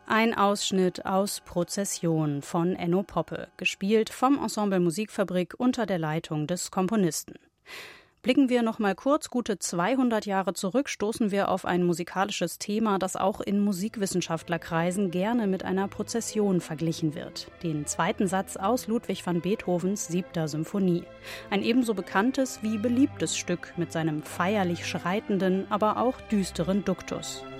Ein Ausschnitt aus Prozession von Enno Poppe, gespielt vom Ensemble Musikfabrik unter der Leitung des Komponisten. Blicken wir noch mal kurz gute 200 Jahre zurück, stoßen wir auf ein musikalisches Thema, das auch in Musikwissenschaftlerkreisen gerne mit einer Prozession verglichen wird. Den zweiten Satz aus Ludwig van Beethovens 7. Symphonie. Ein ebenso bekanntes wie beliebtes Stück mit seinem feierlich schreitenden, aber auch düsteren Duktus.